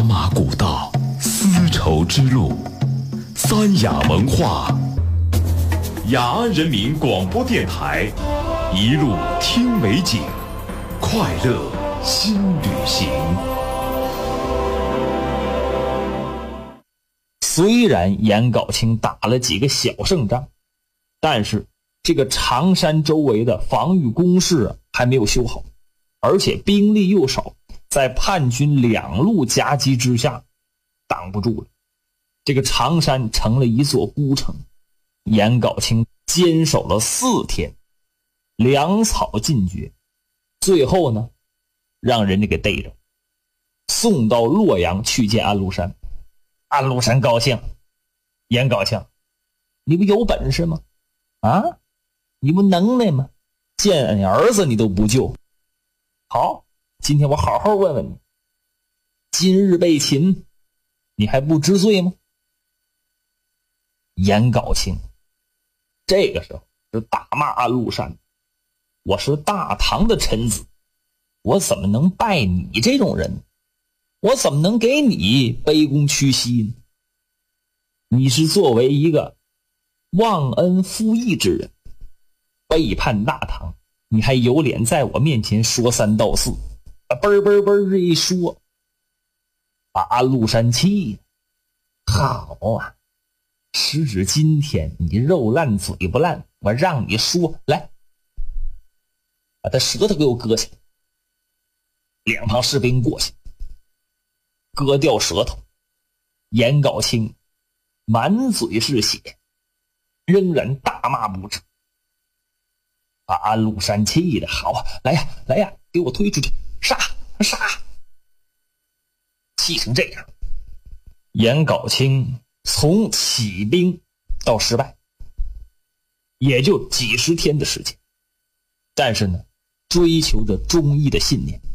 马古道，丝绸之路，三雅文化，雅安人民广播电台，一路听美景，快乐新旅行。 虽然颜杲卿打了几个小胜仗，但是这个常山周围的防御工事还没有修好，而且兵力又少，在叛军两路夹击之下挡不住了。这个常山成了一座孤城，颜杲卿坚守了4天，粮草尽绝，最后呢让人家给逮着，送到洛阳去见安禄山。安禄山高兴，颜杲卿，你不有本事吗？啊，你不能耐吗？见你儿子你都不救。好，今天我好好问问你，今日被擒，你还不知罪吗？颜杲卿这个时候就大骂安禄山，我是大唐的臣子，我怎么能拜你这种人？我怎么能给你卑躬屈膝呢？你是作为一个忘恩负义之人，背叛大唐，你还有脸在我面前说三道四，嘣嘣嘣这一说，把安禄山气的。好啊，时至今天你肉烂嘴不烂，我让你说，来，把他舌头给我割下来。两旁士兵过去割掉舌头，颜杲卿满嘴是血，仍然大骂不止，把安禄山气的。好啊，来呀来呀，给我推出去，杀杀！气成这样，颜杲卿从起兵到失败也就几十天的时间，但是呢追求着忠义的信念。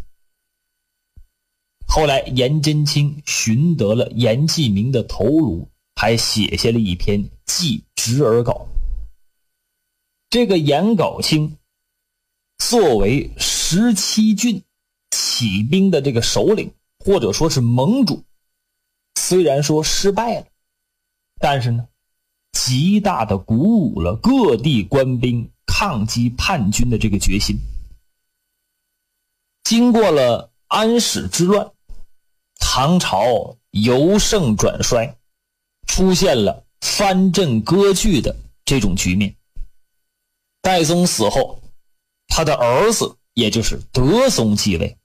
后来颜真卿寻得了颜季明的头颅，还写下了一篇祭侄儿稿。这个颜杲卿作为17郡起兵的这个首领，或者说是盟主，虽然说失败了，但是呢极大的鼓舞了各地官兵抗击叛军的这个决心。经过了安史之乱，唐朝由盛转衰，出现了藩镇割据的这种局面。戴宗死后，他的儿子也就是德宗继位，